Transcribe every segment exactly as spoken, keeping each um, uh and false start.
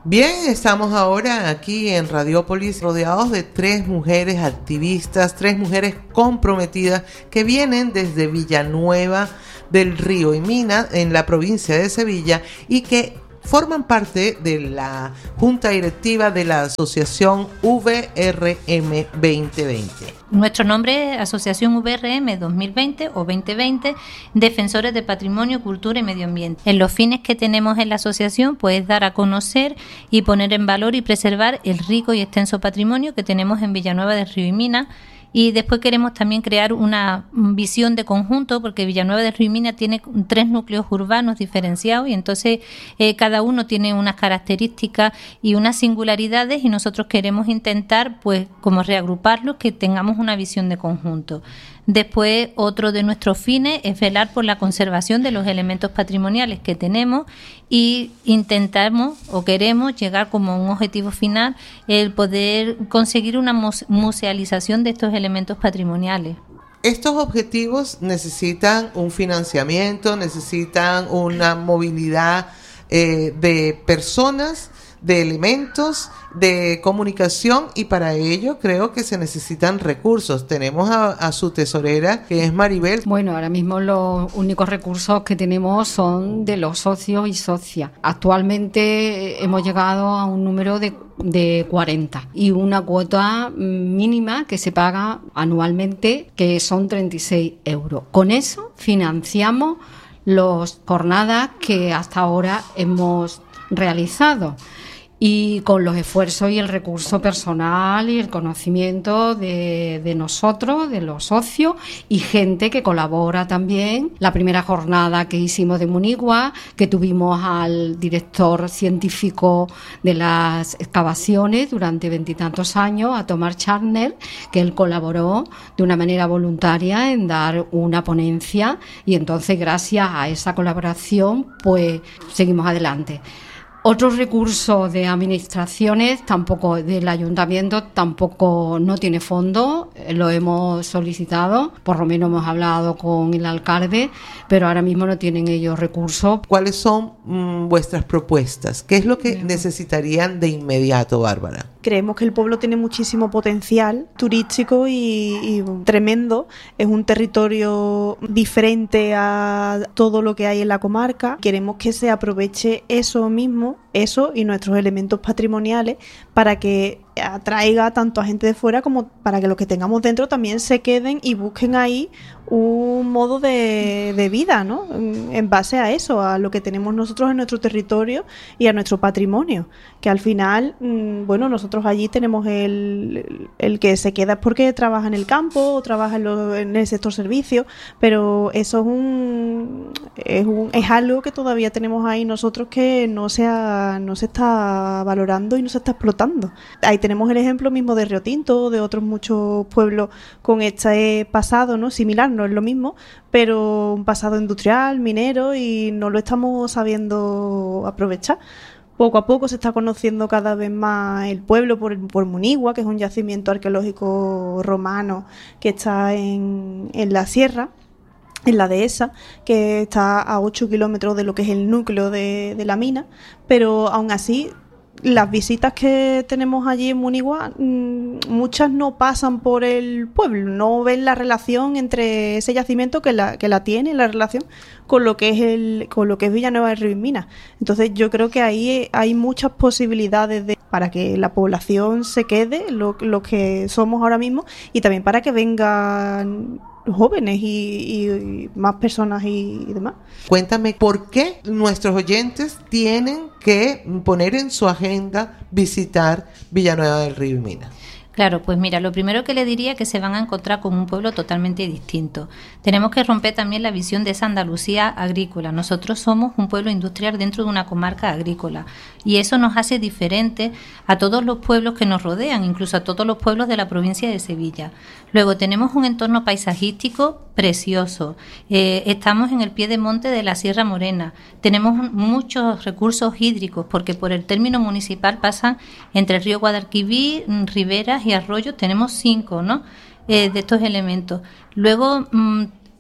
Bien, estamos ahora aquí en Radiópolis rodeados de tres mujeres activistas, tres mujeres comprometidas que vienen desde Villanueva del Río y Mina, en la provincia de Sevilla, y que forman parte de la Junta Directiva de la Asociación V R M veinte veinte. Nuestro nombre es Asociación V R M dos mil veinte o veinte veinte, Defensores de Patrimonio, Cultura y Medio Ambiente. En los fines que tenemos en la asociación, pues dar a conocer y poner en valor y preservar el rico y extenso patrimonio que tenemos en Villanueva del Río y Mina. Y después queremos también crear una visión de conjunto, porque Villanueva del Río y Mina tiene tres núcleos urbanos diferenciados y entonces eh, cada uno tiene unas características y unas singularidades, y nosotros queremos intentar, pues, como reagruparlos, que tengamos una visión de conjunto. Después, otro de nuestros fines es velar por la conservación de los elementos patrimoniales que tenemos, y intentamos o queremos llegar como un objetivo final el poder conseguir una musealización de estos elementos patrimoniales. Estos objetivos necesitan un financiamiento, necesitan una movilidad eh, de personas, de elementos, de comunicación, y para ello creo que se necesitan recursos. Tenemos a, a su tesorera, que es Maribel. Bueno, ahora mismo los únicos recursos que tenemos son de los socios y socias. Actualmente hemos llegado a un número de, de cuarenta y una cuota mínima que se paga anualmente, que son treinta y seis euros. Con eso financiamos las jornadas que hasta ahora hemos realizado, y con los esfuerzos y el recurso personal y el conocimiento de, de nosotros, de los socios y gente que colabora también. La primera jornada que hicimos de Munigua, que tuvimos al director científico de las excavaciones durante veintitantos años, a Tomás Charner, que él colaboró de una manera voluntaria en dar una ponencia, y entonces gracias a esa colaboración pues seguimos adelante. Otros recursos de administraciones, tampoco del ayuntamiento, tampoco no tiene fondo, lo hemos solicitado, por lo menos hemos hablado con el alcalde, pero ahora mismo no tienen ellos recursos. ¿Cuáles son mmm, vuestras propuestas? ¿Qué es lo que Bien. necesitarían de inmediato, Bárbara? Creemos que el pueblo tiene muchísimo potencial turístico y, y tremendo. Es un territorio diferente a todo lo que hay en la comarca. Queremos que se aproveche eso mismo, eso y nuestros elementos patrimoniales, para que atraiga tanto a gente de fuera como para que los que tengamos dentro también se queden y busquen ahí un modo de, de vida, ¿no? En base a eso, a lo que tenemos nosotros en nuestro territorio y a nuestro patrimonio, que al final, bueno, nosotros allí tenemos el, el que se queda es porque trabaja en el campo o trabaja en, lo, en el sector servicio, pero eso es un, es un es algo que todavía tenemos ahí nosotros que no se ha, no se está valorando y no se está explotando. Ahí tenemos el ejemplo mismo de Río Tinto, de otros muchos pueblos con este pasado, ¿no? Similar, no es lo mismo, pero un pasado industrial, minero, y no lo estamos sabiendo aprovechar. Poco a poco se está conociendo cada vez más el pueblo por, por Munigua, que es un yacimiento arqueológico romano que está en, en la sierra, en la dehesa, que está a ocho kilómetros de lo que es el núcleo de, de la mina, pero aún así las visitas que tenemos allí en Munigua, muchas no pasan por el pueblo, no ven la relación entre ese yacimiento que la que la tiene, la relación con lo que es el con lo que es Villanueva del Río y Mina. Entonces yo creo que ahí hay muchas posibilidades de, para que la población se quede, lo, lo que somos ahora mismo, y también para que vengan jóvenes y, y más personas y, y demás. Cuéntame, ¿por qué nuestros oyentes tienen que poner en su agenda visitar Villanueva del Río y Mina? Claro, pues mira, lo primero que le diría es que se van a encontrar con un pueblo totalmente distinto. Tenemos que romper también la visión de esa Andalucía agrícola. Nosotros somos un pueblo industrial dentro de una comarca agrícola, y eso nos hace diferente a todos los pueblos que nos rodean, incluso a todos los pueblos de la provincia de Sevilla. Luego tenemos un entorno paisajístico precioso. Eh, estamos en el pie de monte de la Sierra Morena. Tenemos muchos recursos hídricos, porque por el término municipal pasan entre el río Guadalquivir, Riberas y arroyos. Tenemos cinco, ¿no? Eh, de estos elementos. Luego mmm,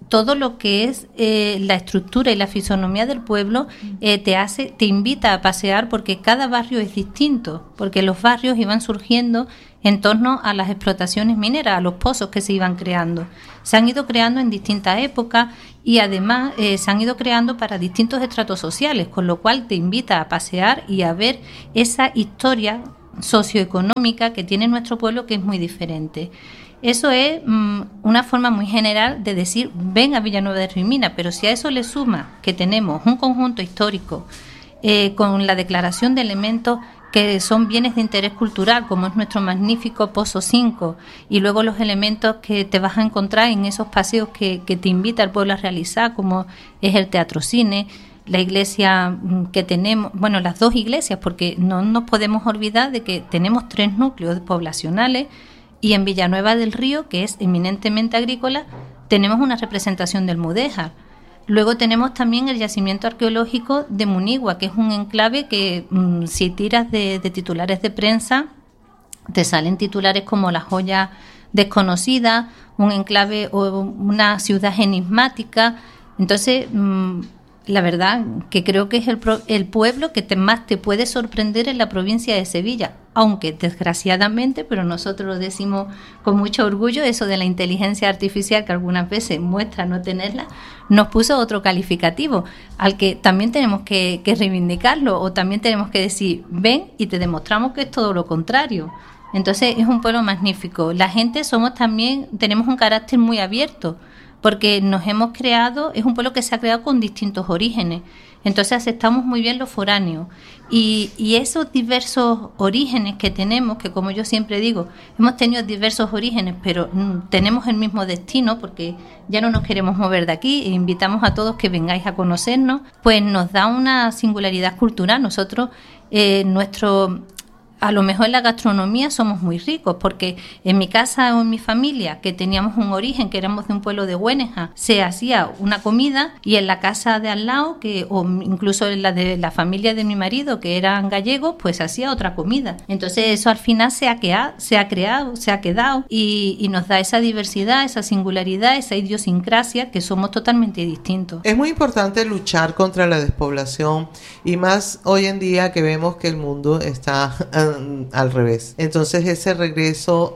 todo lo que es eh, la estructura y la fisonomía del pueblo eh, te hace, te invita a pasear, porque cada barrio es distinto, porque los barrios iban surgiendo en torno a las explotaciones mineras, a los pozos que se iban creando. Se han ido creando en distintas épocas y además eh, se han ido creando para distintos estratos sociales, con lo cual te invita a pasear y a ver esa historia socioeconómica que tiene nuestro pueblo, que es muy diferente. Eso es mmm, una forma muy general de decir, ven a Villanueva de Río y Minas, pero si a eso le suma que tenemos un conjunto histórico eh, con la declaración de elementos que son bienes de interés cultural, como es nuestro magnífico Pozo cinco, y luego los elementos que te vas a encontrar en esos paseos que, que te invita el pueblo a realizar, como es el Teatro Cine, la iglesia que tenemos, bueno, las dos iglesias, porque no nos podemos olvidar de que tenemos tres núcleos poblacionales, y en Villanueva del Río, que es eminentemente agrícola, tenemos una representación del mudéjar. Luego tenemos también el yacimiento arqueológico de Munigua, que es un enclave que mmm, si tiras de, de titulares de prensa, te salen titulares como la joya desconocida, un enclave o una ciudad enigmática. Entonces, mmm, la verdad que creo que es el, pro, el pueblo que te, más te puede sorprender en la provincia de Sevilla, aunque desgraciadamente, pero nosotros lo decimos con mucho orgullo, eso de la inteligencia artificial que algunas veces muestra no tenerla, nos puso otro calificativo al que también tenemos que, que reivindicarlo, o también tenemos que decir, ven y te demostramos que es todo lo contrario. Entonces es un pueblo magnífico. La gente somos también, tenemos un carácter muy abierto, porque nos hemos creado, es un pueblo que se ha creado con distintos orígenes, entonces aceptamos muy bien los foráneos, y, y esos diversos orígenes que tenemos, que como yo siempre digo, hemos tenido diversos orígenes, pero mm, tenemos el mismo destino, porque ya no nos queremos mover de aquí, e invitamos a todos que vengáis a conocernos, pues nos da una singularidad cultural. Nosotros, eh, nuestro... A lo mejor en la gastronomía somos muy ricos, porque en mi casa o en mi familia, que teníamos un origen, que éramos de un pueblo de Güeneja, se hacía una comida, y en la casa de al lado, que o incluso en la de la familia de mi marido, que eran gallegos, pues hacía otra comida. Entonces eso al final se ha, quedado, se ha creado, se ha quedado y, y nos da esa diversidad, esa singularidad, esa idiosincrasia, que somos totalmente distintos. Es muy importante luchar contra la despoblación, y más hoy en día que vemos que el mundo está al revés. Entonces ese regreso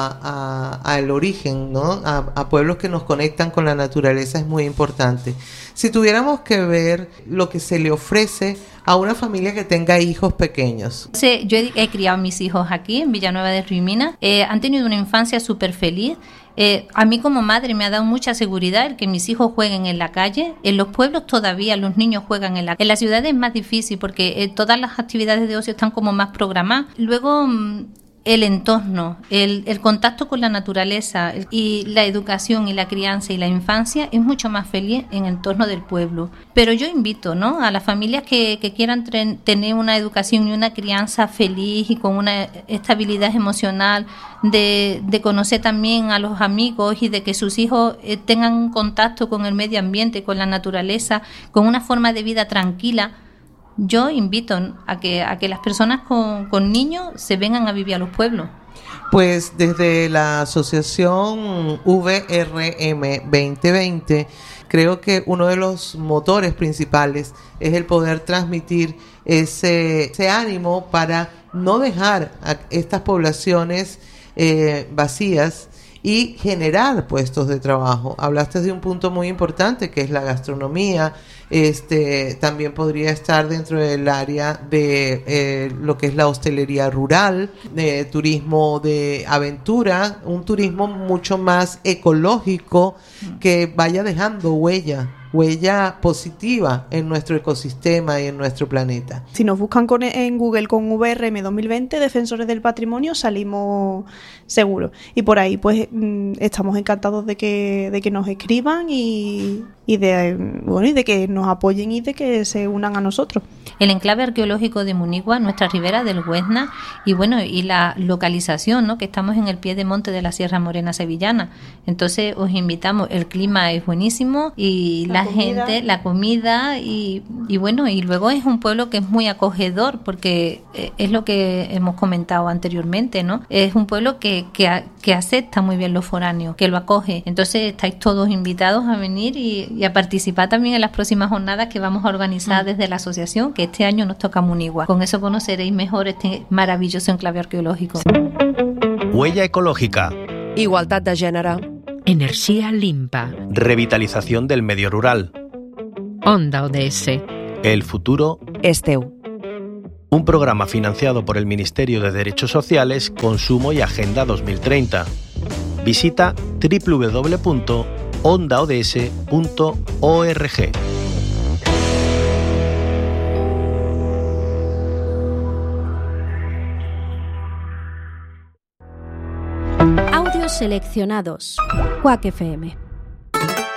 a, a, al origen, ¿no? A, a pueblos que nos conectan con la naturaleza es muy importante. Si tuviéramos que ver lo que se le ofrece a una familia que tenga hijos pequeños. Sí, yo he, he criado a mis hijos aquí en Villanueva de Río y Minas. Eh, han tenido una infancia súper feliz. Eh, a mí como madre me ha dado mucha seguridad el que mis hijos jueguen en la calle. En los pueblos todavía los niños juegan en la calle. En la ciudad es más difícil porque eh, todas las actividades de ocio están como más programadas. Luego mmm, el entorno, el, el contacto con la naturaleza el, y la educación y la crianza y la infancia es mucho más feliz en el entorno del pueblo. Pero yo invito, ¿no?, a las familias que, que quieran tre- tener una educación y una crianza feliz y con una estabilidad emocional, de, de conocer también a los amigos y de que sus hijos eh, tengan contacto con el medio ambiente, con la naturaleza, con una forma de vida tranquila. Yo invito a que, a que las personas con, con niños se vengan a vivir a los pueblos. Pues desde la asociación V R M veinte veinte, creo que uno de los motores principales es el poder transmitir ese, ese ánimo para no dejar a estas poblaciones eh, vacías y generar puestos de trabajo. Hablaste de un punto muy importante que es la gastronomía. Este también podría estar dentro del área de eh, lo que es la hostelería rural, de turismo de aventura, un turismo mucho más ecológico que vaya dejando huella, huella positiva en nuestro ecosistema y en nuestro planeta. Si nos buscan con, en Google con V R M dos mil veinte, Defensores del Patrimonio, salimos seguros. Y por ahí pues estamos encantados de que, de que nos escriban y, y, de, bueno, y de que nos apoyen y de que se unan a nosotros. El enclave arqueológico de Munigua, nuestra ribera del Güesna, y bueno, y la localización, ¿no?, que estamos en el pie de monte de la Sierra Morena Sevillana. Entonces os invitamos, el clima es buenísimo y la, la gente, la comida y, y bueno, y luego es un pueblo que es muy acogedor porque es lo que hemos comentado anteriormente, ¿no? Es un pueblo que, que, que acepta muy bien los foráneos, que lo acoge. Entonces estáis todos invitados a venir y, y a participar también en las próximas jornadas que vamos a organizar mm. desde la asociación, que este año nos toca Munigua. Con eso conoceréis mejor este maravilloso enclave arqueológico. Huella ecológica. Igualdad de género. Energía limpa. Revitalización del medio rural. Onda O D S. El futuro es teu. Un programa financiado por el Ministerio de Derechos Sociales, Consumo y Agenda dos mil treinta. Visita doble u doble u doble u punto onda o d s punto org. Audios seleccionados. Quack F M.